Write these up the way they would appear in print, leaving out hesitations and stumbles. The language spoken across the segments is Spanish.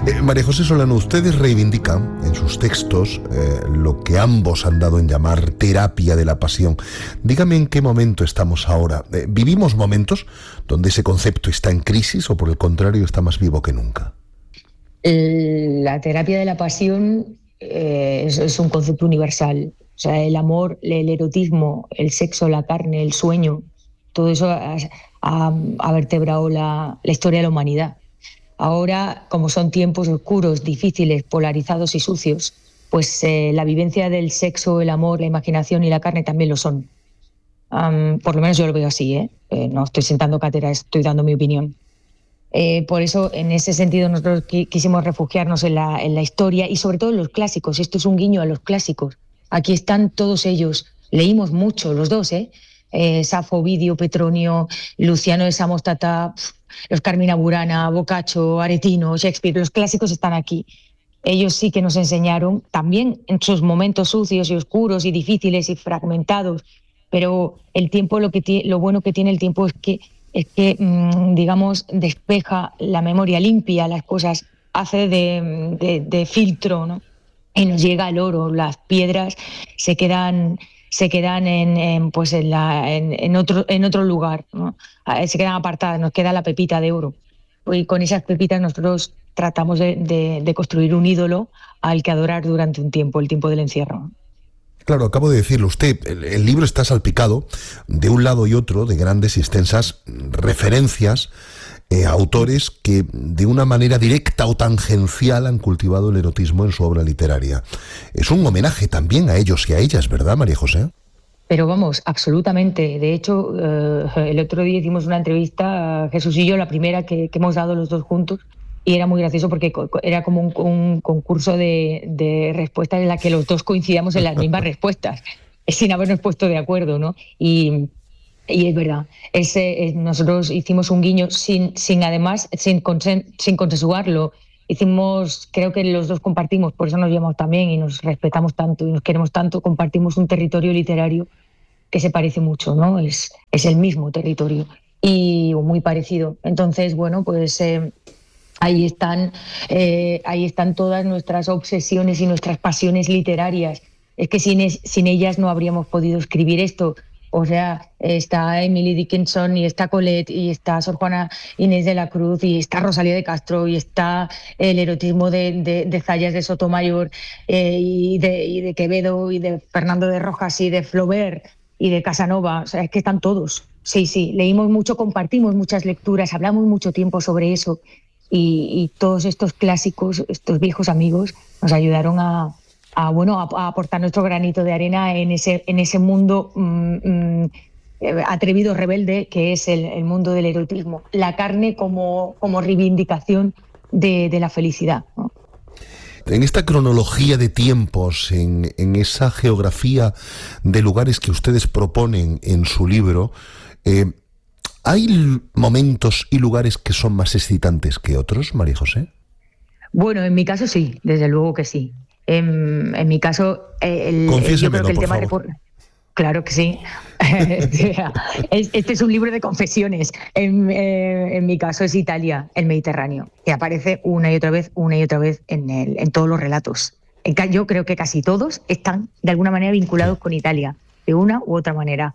María José Solano, ustedes reivindican en sus textos lo que ambos han dado en llamar terapia de la pasión. Dígame en qué momento estamos ahora. ¿Vivimos momentos donde ese concepto está en crisis o por el contrario está más vivo que nunca? La terapia de la pasión es un concepto universal. O sea, el amor, el erotismo, el sexo, la carne, el sueño, todo eso ha vertebrado la historia de la humanidad. Ahora, como son tiempos oscuros, difíciles, polarizados y sucios, pues la vivencia del sexo, el amor, la imaginación y la carne también lo son. Por lo menos yo lo veo así, ¿eh? No estoy sentando cátedra, estoy dando mi opinión. Por eso, en ese sentido, nosotros quisimos refugiarnos en la historia y sobre todo en los clásicos. Esto es un guiño a los clásicos. Aquí están todos ellos. Leímos mucho, los dos, Safo, Ovidio, Petronio, Luciano de Samosata, los Carmina Burana, Boccaccio, Aretino, Shakespeare. Los clásicos están aquí. Ellos sí que nos enseñaron, también en sus momentos sucios y oscuros y difíciles y fragmentados, pero el tiempo, lo bueno que tiene el tiempo es que digamos, despeja la memoria, limpia las cosas, hace de filtro, ¿no? Y nos llega el oro, las piedras se quedan en otro lugar, ¿no? Se quedan apartadas, nos queda la pepita de oro. Y con esas pepitas nosotros tratamos de construir un ídolo al que adorar durante un tiempo, el tiempo del encierro. Claro, acabo de decirlo usted, el libro está salpicado de un lado y otro de grandes y extensas referencias a autores que de una manera directa o tangencial han cultivado el erotismo en su obra literaria. Es un homenaje también a ellos y a ellas, ¿verdad, María José? Pero vamos, absolutamente. De hecho, el otro día hicimos una entrevista, Jesús y yo, la primera que hemos dado los dos juntos, y era muy gracioso porque era como un concurso de respuestas en la que los dos coincidíamos en las mismas respuestas, sin habernos puesto de acuerdo, ¿no? Y es verdad, nosotros hicimos un guiño sin consensuarlo. Creo que los dos compartimos, por eso nos llamamos también y nos respetamos tanto y nos queremos tanto, compartimos un territorio literario que se parece mucho, ¿no? Es el mismo territorio y muy parecido. Entonces, bueno, pues ahí están todas nuestras obsesiones y nuestras pasiones literarias. Es que sin ellas no habríamos podido escribir esto. O sea, está Emily Dickinson y está Colette y está Sor Juana Inés de la Cruz y está Rosalía de Castro y está el erotismo de Zayas de Sotomayor y de Quevedo y de Fernando de Rojas y de Flaubert y de Casanova. O sea, es que están todos. Sí, leímos mucho, compartimos muchas lecturas, hablamos mucho tiempo sobre eso. Y todos estos clásicos, estos viejos amigos, nos ayudaron a aportar nuestro granito de arena en ese mundo atrevido, rebelde, que es el mundo del erotismo. La carne como reivindicación de la felicidad, ¿no? En esta cronología de tiempos, en esa geografía de lugares que ustedes proponen en su libro, ¿hay momentos y lugares que son más excitantes que otros, María José? Bueno, en mi caso sí, desde luego que sí. En mi caso, yo creo que el tema de... Claro que sí. Este es un libro de confesiones. En mi caso es Italia, el Mediterráneo, que aparece una y otra vez en todos los relatos. Yo creo que casi todos están de alguna manera vinculados con Italia, de una u otra manera.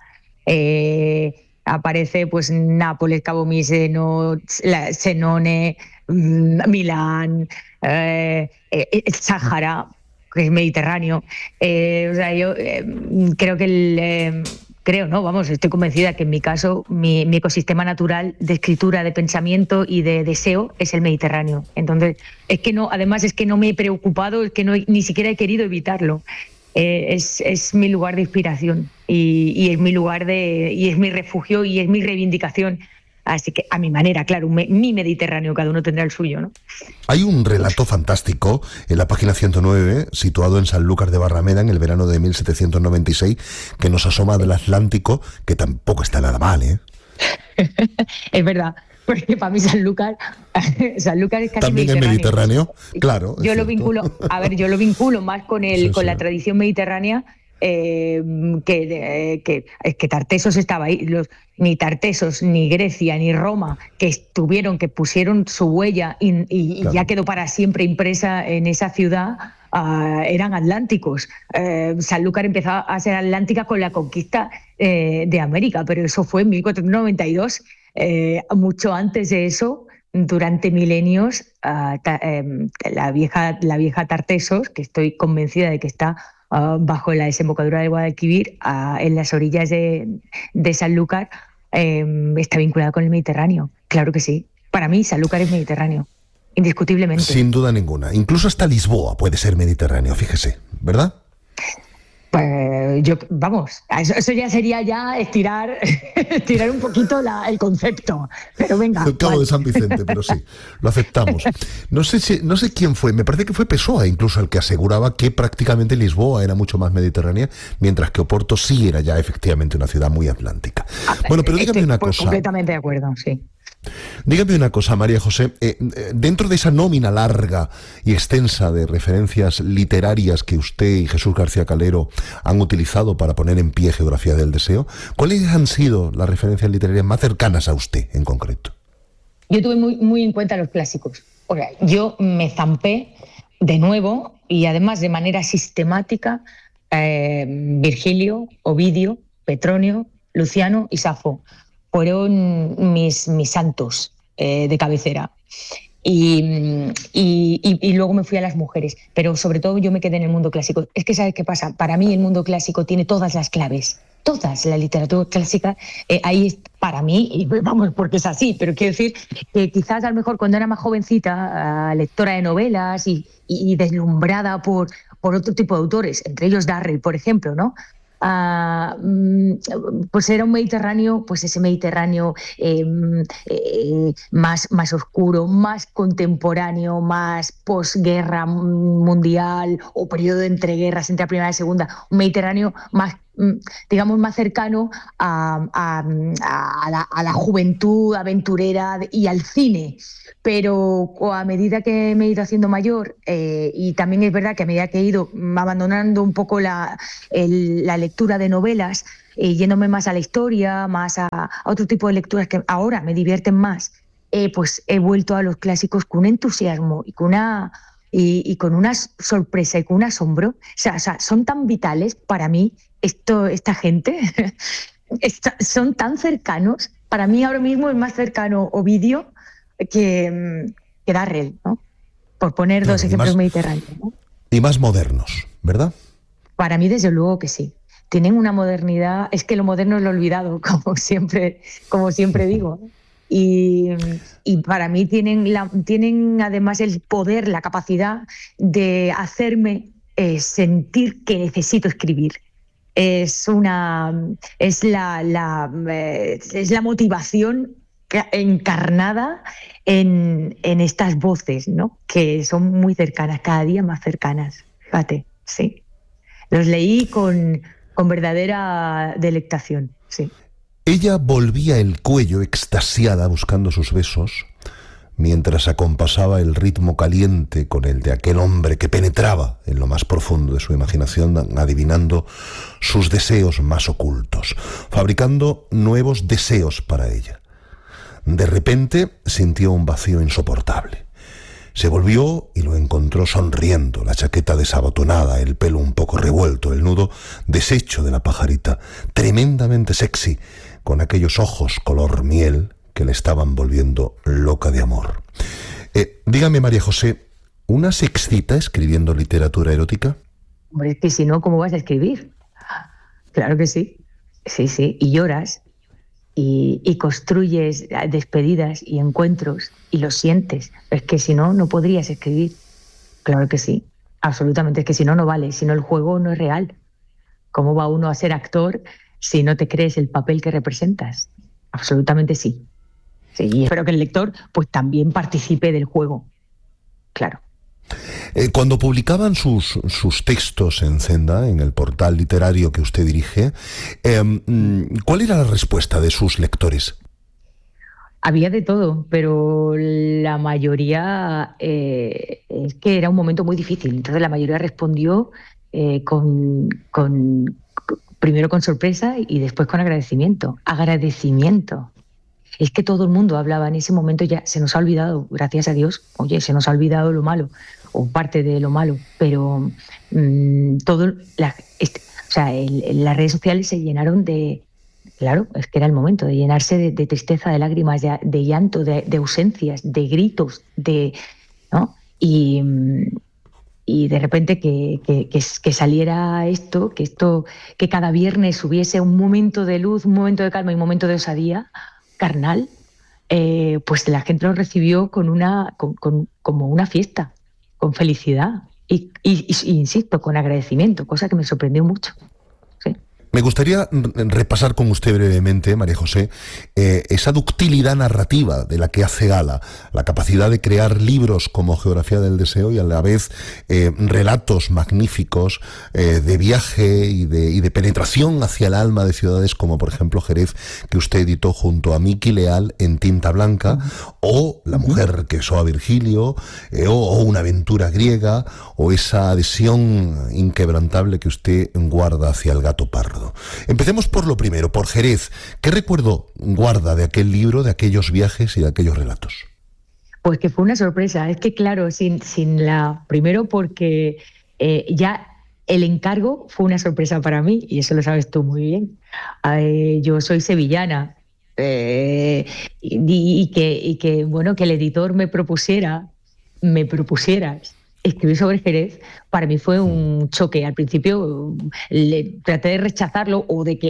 Aparece pues Nápoles, Cabo Miseno, Senone, Milán, el Sáhara, que es Mediterráneo. O sea, yo creo que estoy convencida que en mi caso mi ecosistema natural de escritura, de pensamiento y de deseo es el Mediterráneo. Entonces, además es que no me he preocupado, es que ni siquiera he querido evitarlo. Es mi lugar de inspiración y es mi lugar y es mi refugio y es mi reivindicación. Así que a mi manera, claro, mi Mediterráneo, cada uno tendrá el suyo, ¿no? Hay un relato fantástico en la página 109, situado en Sanlúcar de Barrameda en el verano de 1796, que nos asoma del Atlántico, que tampoco está nada mal, ¿eh? Es verdad, porque para mí Sanlúcar es casi también es Mediterráneo, claro. Yo lo vinculo más con la tradición mediterránea, que Tartessos estaba ahí, ni Tartessos, ni Grecia, ni Roma, que pusieron su huella y Claro. ya quedó para siempre impresa en esa ciudad, eran atlánticos. Sanlúcar empezó a ser atlántica con la conquista de América, pero eso fue en 1492. Mucho antes de eso, durante milenios, la vieja Tartessos, que estoy convencida de que está bajo la desembocadura del Guadalquivir, en las orillas de Sanlúcar, está vinculada con el Mediterráneo. Claro que sí. Para mí, Sanlúcar es Mediterráneo, indiscutiblemente. Sin duda ninguna. Incluso hasta Lisboa puede ser Mediterráneo, fíjese, ¿verdad? Pues vamos, eso ya sería estirar un poquito el concepto, pero venga. El Cabo de San Vicente, pero sí, lo aceptamos. No sé quién fue, me parece que fue Pessoa incluso el que aseguraba que prácticamente Lisboa era mucho más mediterránea, mientras que Oporto sí era ya efectivamente una ciudad muy atlántica. Bueno, pero dígame una cosa. Completamente de acuerdo, sí. Dígame una cosa, María José, dentro de esa nómina larga y extensa de referencias literarias que usted y Jesús García Calero han utilizado para poner en pie Geografía del Deseo, ¿cuáles han sido las referencias literarias más cercanas a usted en concreto? Yo tuve muy en cuenta los clásicos. O sea, yo me zampé de nuevo y además de manera sistemática Virgilio, Ovidio, Petronio, Luciano y Safo. Fueron mis santos de cabecera. Y luego me fui a las mujeres, pero sobre todo yo me quedé en el mundo clásico. Es que ¿sabes qué pasa? Para mí el mundo clásico tiene todas las claves, todas. La literatura clásica ahí es para mí, y vamos, porque es así, pero quiero decir que quizás a lo mejor cuando era más jovencita, lectora de novelas y deslumbrada por otro tipo de autores, entre ellos Darrell, por ejemplo, ¿no? Pues era un Mediterráneo, pues ese Mediterráneo más oscuro, más contemporáneo, más posguerra mundial o periodo de entreguerras entre la primera y la segunda, un Mediterráneo más, digamos, más cercano a la juventud aventurera y al cine. Pero a medida que me he ido haciendo mayor, y también es verdad que a medida que he ido abandonando un poco la lectura de novelas, yéndome más a la historia, más a otro tipo de lecturas que ahora me divierten más, pues he vuelto a los clásicos con un entusiasmo y con una sorpresa y con un asombro. O sea, son tan vitales para mí esta gente, son tan cercanos. Para mí ahora mismo es más cercano Ovidio que Darrell, ¿no? Por poner dos ejemplos mediterráneos, ¿no? Y más modernos, ¿verdad? Para mí, desde luego que sí. Tienen una modernidad, es que lo moderno es lo olvidado, como siempre digo. Y para mí tienen además el poder, la capacidad de hacerme sentir que necesito escribir. Es la motivación encarnada en estas voces, ¿no? Que son muy cercanas, cada día más cercanas. Fíjate, sí. Los leí con verdadera delectación, sí. Ella volvía el cuello extasiada buscando sus besos, mientras acompasaba el ritmo caliente con el de aquel hombre que penetraba en lo más profundo de su imaginación, adivinando sus deseos más ocultos, fabricando nuevos deseos para ella. De repente sintió un vacío insoportable. Se volvió y lo encontró sonriendo, la chaqueta desabotonada, el pelo un poco revuelto, el nudo deshecho de la pajarita, tremendamente sexy, con aquellos ojos color miel que le estaban volviendo loca de amor. Dígame, María José, ¿una se excita escribiendo literatura erótica? Hombre, es que si no, ¿cómo vas a escribir? Claro que sí. Sí, sí. Y lloras y construyes despedidas y encuentros y los sientes. Es que si no, no podrías escribir. Claro que sí. Absolutamente. Es que si no, no vale. Si no, el juego no es real. ¿Cómo va uno a ser actor si no te crees el papel que representas? Absolutamente sí. Sí, y espero que el lector pues también participe del juego. Claro. Cuando publicaban sus textos en Zenda, en el portal literario que usted dirige, ¿cuál era la respuesta de sus lectores? Había de todo, pero la mayoría es que era un momento muy difícil. Entonces la mayoría respondió primero con sorpresa y después con agradecimiento. Agradecimiento. Es que todo el mundo hablaba en ese momento, ya se nos ha olvidado, gracias a Dios, oye, se nos ha olvidado lo malo, o parte de lo malo, pero las redes sociales se llenaron de, claro, es que era el momento de llenarse de tristeza, de lágrimas, de llanto, de ausencias, de gritos, ¿no? Y de repente que saliera esto, que cada viernes hubiese un momento de luz, un momento de calma y un momento de osadía carnal, pues la gente lo recibió como una fiesta, con felicidad y insisto, con agradecimiento, cosa que me sorprendió mucho. ¿Sí? Me gustaría repasar con usted brevemente, María José, esa ductilidad narrativa de la que hace gala, la capacidad de crear libros como Geografía del Deseo y a la vez relatos magníficos de viaje y de penetración hacia el alma de ciudades como por ejemplo Jerez, que usted editó junto a Miki Leal en tinta blanca, o La mujer que besó a Virgilio, o Una aventura griega, o esa adhesión inquebrantable que usted guarda hacia El gato pardo. Empecemos por lo primero, por Jerez. ¿Qué recuerdo guarda de aquel libro, de aquellos viajes y de aquellos relatos? Pues que fue una sorpresa. Es que claro, primero porque ya el encargo fue una sorpresa para mí, y eso lo sabes tú muy bien. Yo soy sevillana, y que el editor me propusiera escribir sobre Jerez, para mí fue un choque. Al principio traté de rechazarlo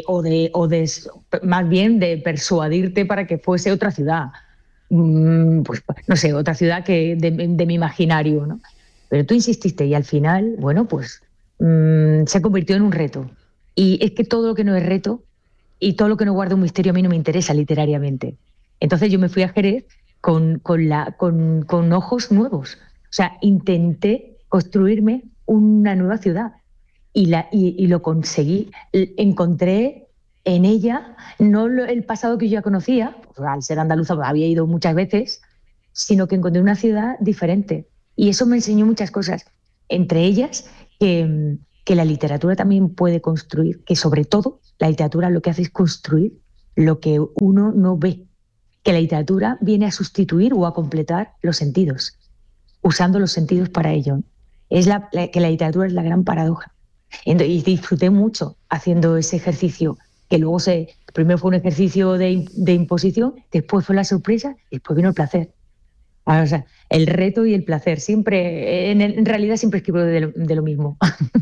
más bien de persuadirte para que fuese otra ciudad. Pues no sé, otra ciudad que de mi imaginario, ¿no? Pero tú insististe y al final, bueno, pues se convirtió en un reto. Y es que todo lo que no es reto y todo lo que no guarda un misterio a mí no me interesa literariamente. Entonces yo me fui a Jerez con ojos nuevos. O sea, intenté construirme una nueva ciudad y lo conseguí. Encontré en ella no el pasado que yo ya conocía, pues, al ser andaluza había ido muchas veces, sino que encontré una ciudad diferente. Y eso me enseñó muchas cosas, entre ellas que la literatura también puede construir, que sobre todo la literatura lo que hace es construir lo que uno no ve, que la literatura viene a sustituir o a completar los sentidos, usando los sentidos para ello. Que la literatura es la gran paradoja. Y disfruté mucho haciendo ese ejercicio, que luego primero fue un ejercicio de imposición, después fue la sorpresa, y después vino el placer. O sea, el reto y el placer. Siempre, en realidad siempre escribo de lo mismo.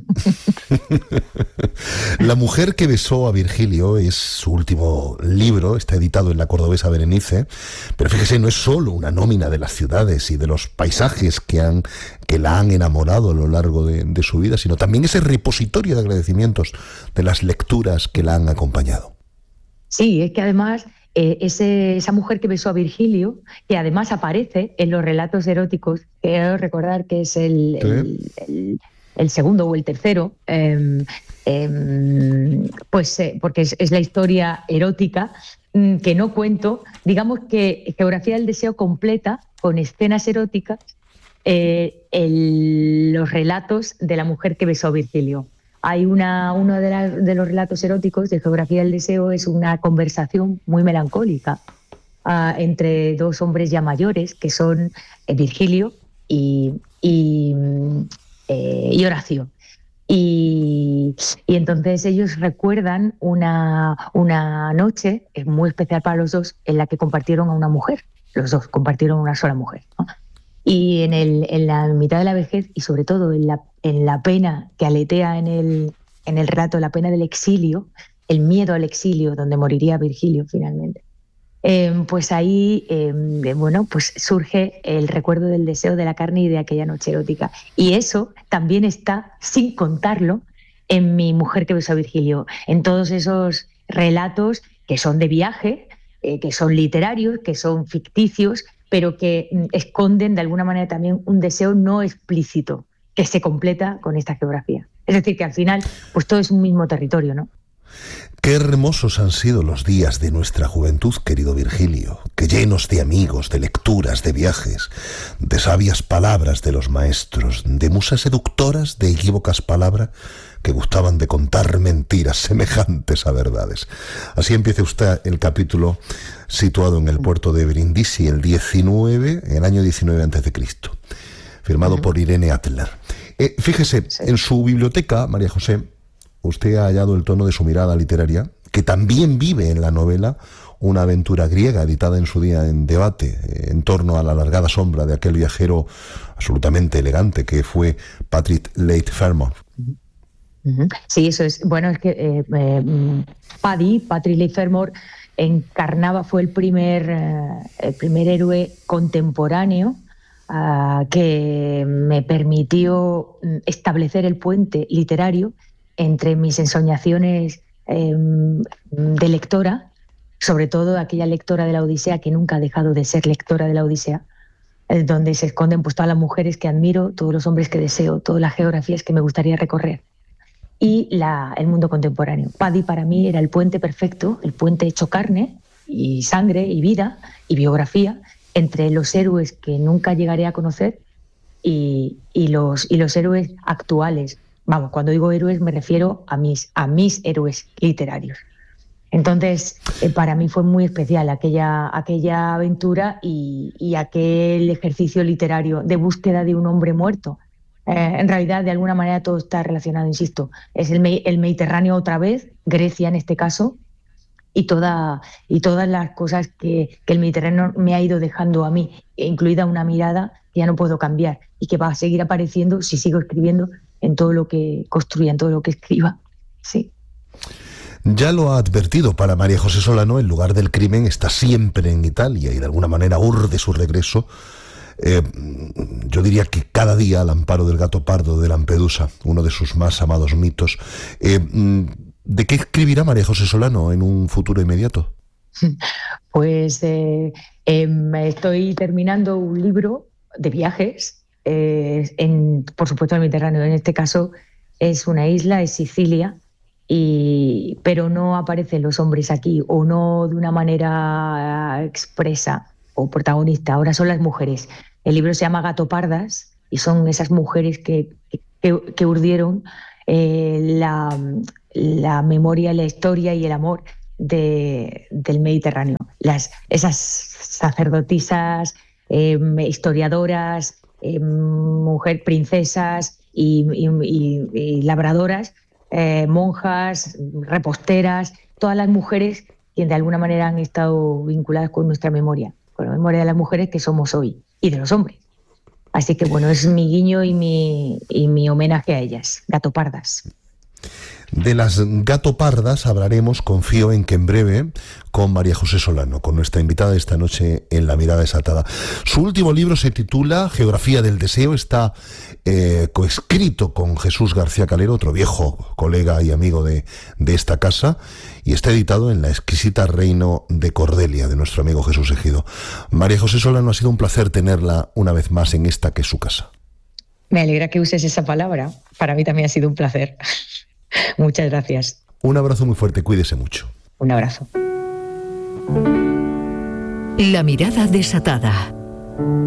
La mujer que besó a Virgilio es su último libro, está editado en La Cordobesa Berenice, pero fíjese, no es solo una nómina de las ciudades y de los paisajes que la han enamorado a lo largo de su vida, sino también ese repositorio de agradecimientos de las lecturas que la han acompañado. Sí, es que además esa mujer que besó a Virgilio, que además aparece en los relatos eróticos, quiero recordar que es el segundo o el tercero, porque es la historia erótica que no cuento. Digamos que Geografía del Deseo completa con escenas eróticas los relatos de la mujer que besó a Virgilio. Hay uno de los relatos eróticos de Geografía del Deseo, es una conversación muy melancólica entre dos hombres ya mayores, que son Virgilio y Horacio. Y entonces ellos recuerdan una noche muy especial para los dos, en la que compartieron a una mujer. Los dos compartieron una sola mujer, ¿no? Y en la mitad de la vejez, y sobre todo en la pena que aletea en el relato, la pena del exilio, el miedo al exilio, donde moriría Virgilio finalmente, pues ahí pues surge el recuerdo del deseo de la carne y de aquella noche erótica. Y eso también está, sin contarlo, en Mi mujer que besó a Virgilio, en todos esos relatos que son de viaje, que son literarios, que son ficticios, pero que esconden de alguna manera también un deseo no explícito, que se completa con esta geografía. Es decir, que al final pues todo es un mismo territorio, ¿no? Qué hermosos han sido los días de nuestra juventud, querido Virgilio, que llenos de amigos, de lecturas, de viajes, de sabias palabras de los maestros, de musas seductoras, de equívocas palabras que gustaban de contar mentiras semejantes a verdades. Así empieza usted el capítulo situado en el puerto de Brindisi el año 19 a.C., firmado por Irene Adler. Fíjese, en su biblioteca, María José, usted ha hallado el tono de su mirada literaria, que también vive en la novela una aventura griega editada en su día en Debate, en torno a la alargada sombra de aquel viajero absolutamente elegante que fue Patrick Leigh Fermor. Sí, eso es. Bueno, es que Patrick Leigh Fermor fue el primer héroe contemporáneo que me permitió establecer el puente literario entre mis ensoñaciones de lectora, sobre todo aquella lectora de la Odisea que nunca ha dejado de ser lectora de la Odisea, donde se esconden pues todas las mujeres que admiro, todos los hombres que deseo, todas las geografías que me gustaría recorrer, y el mundo contemporáneo. Paddy para mí era el puente perfecto, el puente hecho carne y sangre y vida y biografía entre los héroes que nunca llegaré a conocer y los héroes actuales. Vamos, cuando digo héroes me refiero a mis héroes literarios. Entonces, para mí fue muy especial aquella aventura y aquel ejercicio literario de búsqueda de un hombre muerto. En realidad, de alguna manera, todo está relacionado, insisto. Es el Mediterráneo otra vez, Grecia en este caso, y todas las cosas que el Mediterráneo me ha ido dejando a mí, incluida una mirada que ya no puedo cambiar y que va a seguir apareciendo si sigo escribiendo en todo lo que construya, en todo lo que escriba. Sí. Ya lo ha advertido, para María José Solano el lugar del crimen está siempre en Italia y de alguna manera urde su regreso. Yo diría que cada día al amparo del gato pardo de Lampedusa, uno de sus más amados mitos. ¿De qué escribirá María José Solano en un futuro inmediato? Pues estoy terminando un libro de viajes, por supuesto, en el Mediterráneo. En este caso es una isla, es Sicilia, pero no aparecen los hombres aquí, o no de una manera expresa o protagonista. Ahora son las mujeres. El libro se llama Gato Pardas y son esas mujeres que urdieron la memoria, la historia y el amor del Mediterráneo. Esas sacerdotisas, historiadoras, princesas y labradoras, monjas, reposteras, todas las mujeres que de alguna manera han estado vinculadas con nuestra memoria, con la memoria de las mujeres que somos hoy y de los hombres. Así que bueno, es mi guiño y mi homenaje a ellas, Gato Pardas. De las Gato Pardas hablaremos, confío en que en breve, con María José Solano, con nuestra invitada esta noche en La Mirada Desatada. Su último libro se titula Geografía del Deseo, está coescrito con Jesús García Calero, otro viejo colega y amigo de esta casa, y está editado en la exquisita Reino de Cordelia, de nuestro amigo Jesús Ejido. María José Solano, ha sido un placer tenerla una vez más en esta que es su casa. Me alegra que uses esa palabra, para mí también ha sido un placer. Muchas gracias. Un abrazo muy fuerte, cuídese mucho. Un abrazo. La Mirada Desatada.